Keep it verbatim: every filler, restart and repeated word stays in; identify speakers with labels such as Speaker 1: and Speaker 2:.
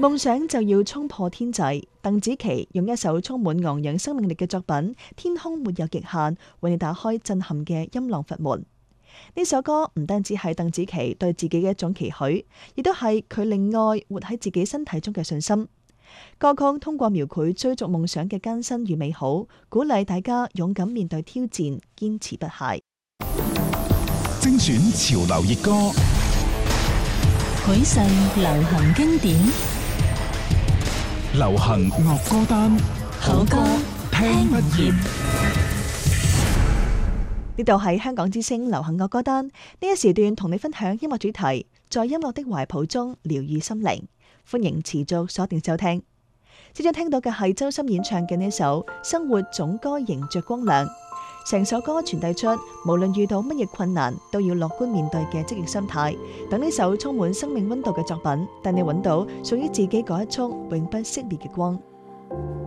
Speaker 1: 夢想就要衝破天際。鄧紫棋用一首充滿昂揚生命力嘅作品《天空沒有極限》，為你打開震撼嘅音浪佛門。呢首歌唔單止係鄧紫棋對自己嘅一種期許，亦都係佢令愛活喺自己身體中嘅信心。歌曲通過描繪追逐夢想嘅艱辛與美好，鼓勵大家勇敢面對挑戰，堅持不懈。
Speaker 2: 精選潮流熱歌，
Speaker 3: 許世流行經典，
Speaker 2: 流行樂歌單，
Speaker 3: 好歌聽不厭。
Speaker 1: 呢度係香港之聲流行樂歌單，呢一時段同你分享音樂主題，在音樂的懷抱中療癒心靈。歡迎持續鎖定收聽。即將聽到嘅係周深演唱嘅呢首《生活總該迎着光亮》。成首歌傳遞出無論遇到乜嘢困難都要樂觀面對嘅積極心態。等呢首充滿生命溫度嘅作品，帶你揾到屬於自己嗰一束永不熄滅嘅光。